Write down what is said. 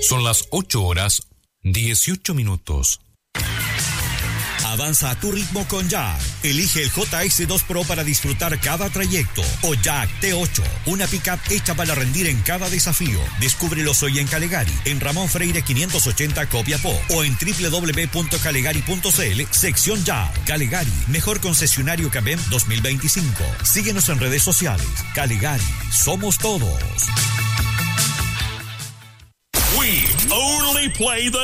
Son las 8:18. Avanza a tu ritmo con Jack. Elige el JS2 Pro para disfrutar cada trayecto. O Jack T8, una pickup hecha para rendir en cada desafío. Descúbrelos hoy en Calegari, en Ramón Freire 580 Copiapó, o en www.calegari.cl, sección Jack. Calegari, mejor concesionario Cabem 2025. Síguenos en redes sociales. Calegari, somos todos. We only play the